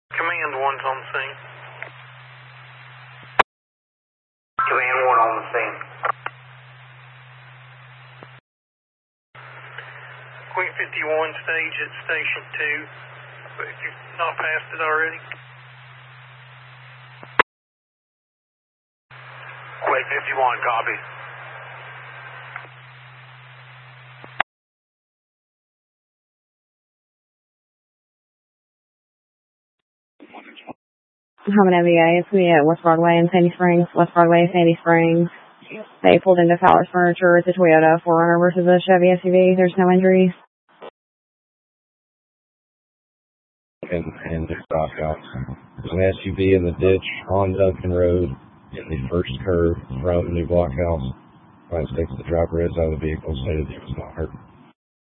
Command 1's on the scene. Command 1 on the scene. Queen 51, stage at Station 2. But if you've not passed it already. Queen 51, copy. Muhammad MBA, it's me at West Broadway in Sandy Springs. West Broadway, Sandy Springs. They pulled into Fowler's Furniture. It's a Toyota 4Runner versus a Chevy SUV. There's no injuries. And there's Roscoe. There's an SUV in the ditch on Duncan Road in the first curve from the New Block House. United States, the driver is out of the vehicle, stated he was not hurt.